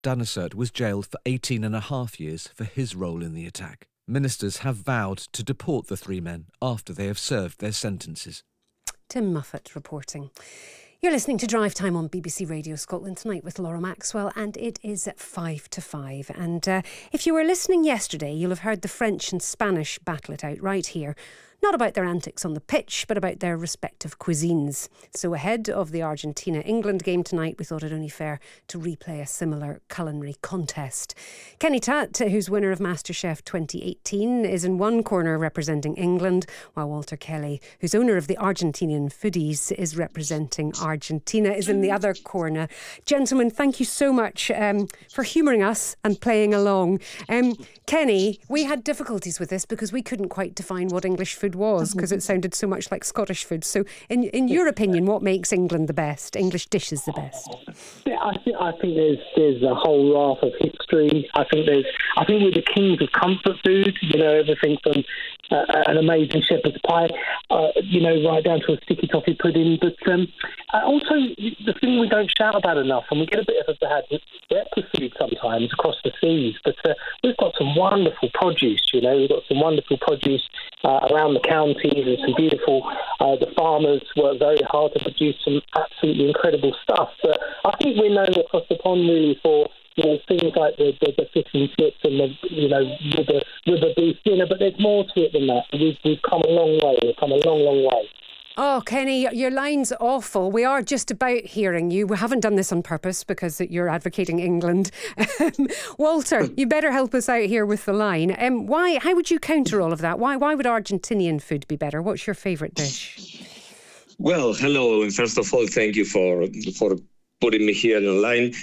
Danusert was jailed for 18.5 years for his role in the attack. Ministers have vowed to deport the 3 men after they have served their sentences. Tim Muffet reporting. You're listening to Drive Time on BBC Radio Scotland tonight with Laura Maxwell, and it is at 5 to 5. And if you were listening yesterday, you'll have heard the French and Spanish battle it out right here. Not about their antics on the pitch, but about their respective cuisines. So ahead of the Argentina-England game tonight, we thought it only fair to replay a similar culinary contest. Kenny Tatt, who's winner of MasterChef 2018, is in one corner representing England, while Walter Kelly, who's owner of the Argentinian Foodies, is representing Argentina, is in the other corner. Gentlemen, thank you so much for humouring us and playing along. Kenny, we had difficulties with this because we couldn't quite define what English food was, because it sounded so much like Scottish food. So in your opinion, what makes England the best, English dishes the best? Yeah, I think there's a whole raft of history. I think we're the kings of comfort food, everything from an amazing shepherd's pie, right down to a sticky toffee pudding. But also, the thing we don't shout about enough, and we get a bit of a bad breakfast food sometimes across the seas, but we've got some wonderful produce, we've got some wonderful produce around the counties, and some beautiful, the farmers work very hard to produce some absolutely incredible stuff. But I think we're known across the pond really for things like the fish and chips and the river beef dinner, but there's more to it than that. We've come a long way. We've come a long, long way. Oh, Kenny, your line's awful. We are just about hearing you. We haven't done this on purpose because you're advocating England. Walter, you better help us out here with the line. How would you counter all of that? Why would Argentinian food be better? What's your favourite dish? Well, hello, and first of all, thank you for putting me here online.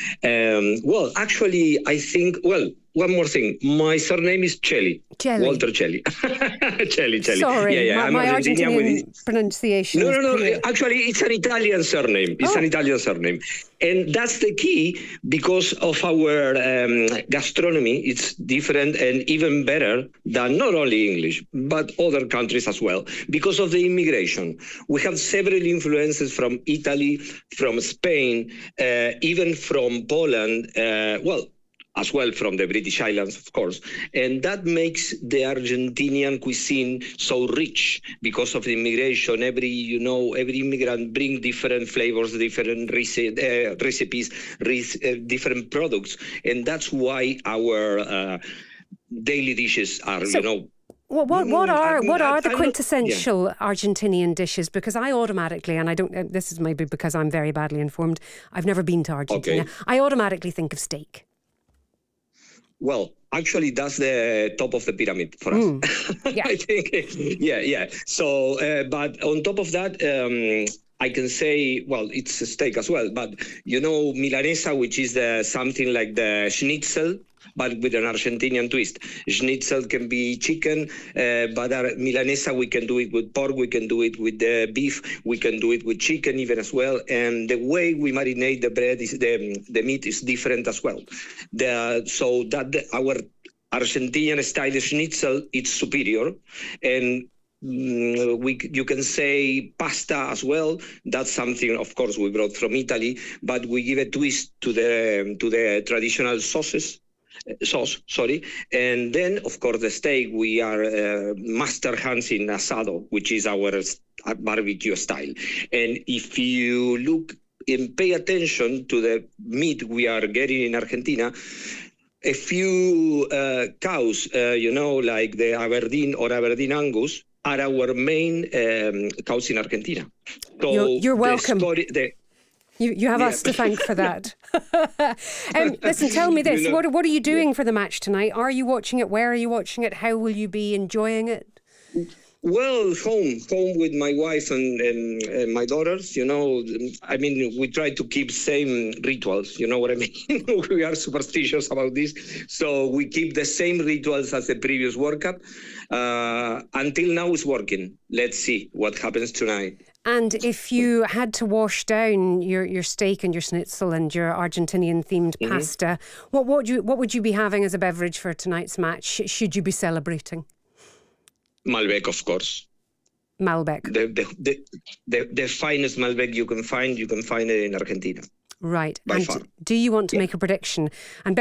Actually, I think, one more thing. My surname is Celli. Walter Celli. Celli. Sorry, my Argentinian pronunciation. No. Actually, it's an Italian surname. It's an Italian surname. And that's the key because of our gastronomy. It's different and even better than not only English, but other countries as well. Because of the immigration. We have several influences from Italy, from Spain, even from Poland, as well from the British Islands, of course. And that makes the Argentinian cuisine so rich because of the immigration. Every immigrant brings different flavors, different recipes, different products. And that's why our daily dishes are, What are the quintessential Argentinian dishes? Because I automatically, and I don't, this is maybe because I'm very badly informed, I've never been to Argentina. Okay. I automatically think of steak. Well, actually, that's the top of the pyramid for us. Yeah. I think, yeah. So, but on top of that, I can say, it's a steak as well. But, milanesa, which is something like the schnitzel, but with an Argentinian twist. Schnitzel can be chicken, but our milanesa, we can do it with pork, we can do it with beef, we can do it with chicken even as well. And the way we marinate the bread, the meat is different as well. So that our Argentinian style schnitzel, it's superior. And you can say pasta as well. That's something, of course, we brought from Italy, but we give a twist to the traditional sauce, and then of course the steak. We are master hands in asado, which is our barbecue style. And if you look and pay attention to the meat we are getting in Argentina, a few cows, like the Aberdeen or Aberdeen Angus, are our main cows in Argentina. So you're welcome. You have us to thank for that. Listen, tell me this. What are you doing for the match tonight? Are you watching it? Where are you watching it? How will you be enjoying it? Well, home with my wife and my daughters, we try to keep same rituals, you know what I mean? We are superstitious about this. So we keep the same rituals as the previous World Cup. Until now it's working. Let's see what happens tonight. And if you had to wash down your steak and your schnitzel and your Argentinian-themed pasta, what would you be having as a beverage for tonight's match, should you be celebrating? Malbec, of course. Malbec. The finest Malbec you can find it in Argentina. Right. by And far. do you want to make a prediction? And